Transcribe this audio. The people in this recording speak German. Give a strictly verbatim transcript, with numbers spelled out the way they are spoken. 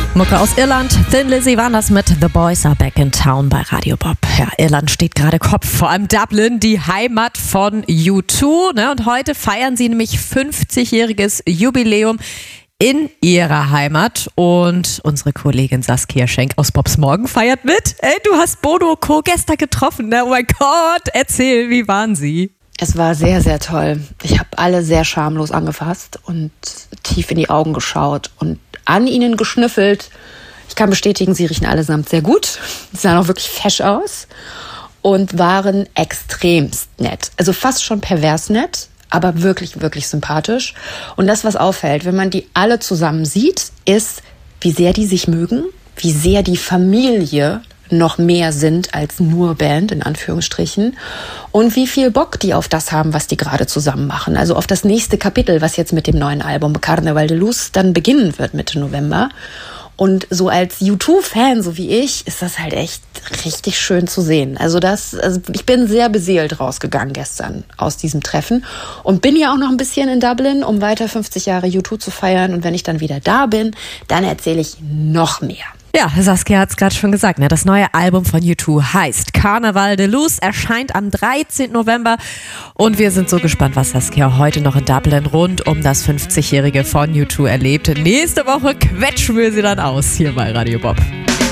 Mucke aus Irland. Thin Lizzy waren das mit The Boys Are Back in Town bei Radio Bob. Ja, Irland steht gerade Kopf, vor allem Dublin, die Heimat von U zwei. Ne? Und heute feiern sie nämlich fünfzigjähriges Jubiläum in ihrer Heimat. Und unsere Kollegin Saskia Schenk aus Bobs Morgen feiert mit. Ey, du hast Bono und Co. gestern getroffen, ne? Oh mein Gott, erzähl, wie waren sie? Es war sehr, sehr toll. Ich habe alle sehr schamlos angefasst und tief in die Augen geschaut und an ihnen geschnüffelt. Ich kann bestätigen, sie riechen allesamt sehr gut. Sie sahen auch wirklich fesch aus und waren extremst nett. Also fast schon pervers nett, aber wirklich, wirklich sympathisch. Und das, was auffällt, wenn man die alle zusammen sieht, ist, wie sehr die sich mögen, wie sehr die Familie noch mehr sind als nur Band, in Anführungsstrichen, und wie viel Bock die auf das haben, was die gerade zusammen machen. Also auf das nächste Kapitel, was jetzt mit dem neuen Album Carnaval de Luz dann beginnen wird Mitte November. Und so als U zwei Fan, so wie ich, ist das halt echt richtig schön zu sehen. Also das, also ich bin sehr beseelt rausgegangen gestern aus diesem Treffen und bin ja auch noch ein bisschen in Dublin, um weiter fünfzig Jahre U zwei zu feiern. Und wenn ich dann wieder da bin, dann erzähle ich noch mehr. Ja, Saskia hat es gerade schon gesagt, ne? Das neue Album von U zwei heißt Carnaval de Luz, erscheint am dreizehnten November und wir sind so gespannt, was Saskia heute noch in Dublin rund um das fünfzigjährige von U zwei erlebt. Nächste Woche quetschen wir sie dann aus hier bei Radio Bob.